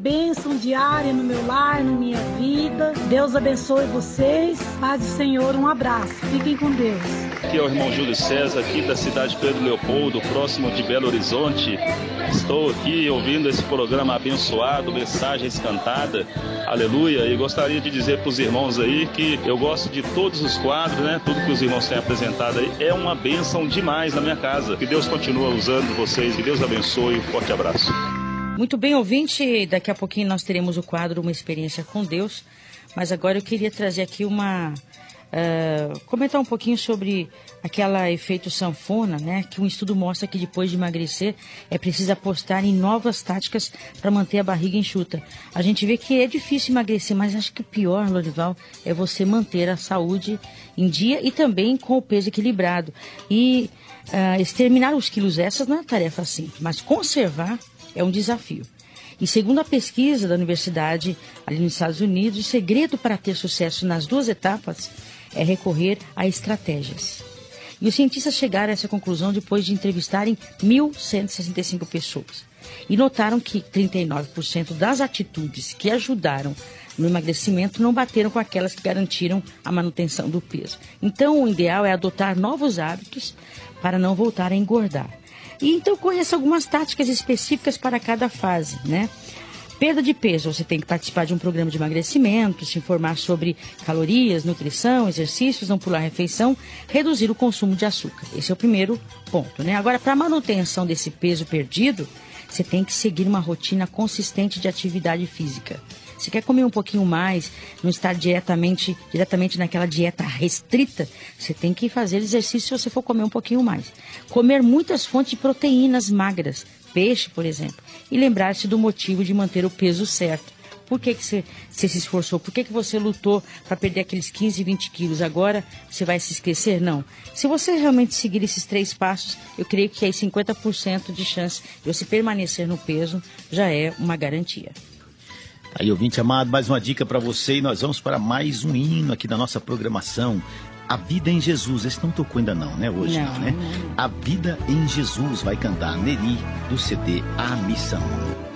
bênção diária no meu lar, na minha vida. Deus abençoe vocês. Paz do Senhor, um abraço. Fiquem com Deus. Aqui é o irmão Júlio César, aqui da cidade de Pedro Leopoldo, próximo de Belo Horizonte. Estou aqui ouvindo esse programa abençoado, Mensagens Cantadas, aleluia, e gostaria de dizer para os irmãos aí que eu gosto de todos os quadros, né? Tudo que os irmãos têm apresentado aí é uma bênção demais na minha casa. Que Deus continue usando vocês, que Deus abençoe, um forte abraço. Muito bem, ouvinte, daqui a pouquinho nós teremos o quadro Uma Experiência com Deus, mas agora eu queria trazer aqui comentar um pouquinho sobre aquela efeito sanfona, né? Que um estudo mostra que depois de emagrecer é preciso apostar em novas táticas para manter a barriga enxuta. A gente vê que é difícil emagrecer, mas acho que o pior, Lorival, é você manter a saúde em dia e também com o peso equilibrado. E exterminar os quilos extras não é uma tarefa simples, mas conservar é um desafio. E segundo a pesquisa da universidade ali nos Estados Unidos, o segredo para ter sucesso nas duas etapas é recorrer a estratégias. E os cientistas chegaram a essa conclusão depois de entrevistarem 1.165 pessoas. E notaram que 39% das atitudes que ajudaram no emagrecimento não bateram com aquelas que garantiram a manutenção do peso. Então, o ideal é adotar novos hábitos para não voltar a engordar. E então conheça algumas táticas específicas para cada fase, né? Perda de peso, você tem que participar de um programa de emagrecimento, se informar sobre calorias, nutrição, exercícios, não pular a refeição, reduzir o consumo de açúcar. Esse é o primeiro ponto, né? Agora, para a manutenção desse peso perdido, você tem que seguir uma rotina consistente de atividade física. Você quer comer um pouquinho mais, não estar diretamente naquela dieta restrita, você tem que fazer exercício se você for comer um pouquinho mais. Comer muitas fontes de proteínas magras, peixe, por exemplo, e lembrar-se do motivo de manter o peso certo. Por que você se esforçou? Por que você lutou para perder aqueles 15, 20 quilos? Agora você vai se esquecer? Não. Se você realmente seguir esses 3 passos, eu creio que aí 50% de chance de você permanecer no peso já é uma garantia. Aí, ouvinte amado, mais uma dica para você e nós vamos para mais um hino aqui da nossa programação. A Vida em Jesus. Esse não tocou ainda não, né? Hoje não, né? A Vida em Jesus vai cantar Neri do CD A Missão.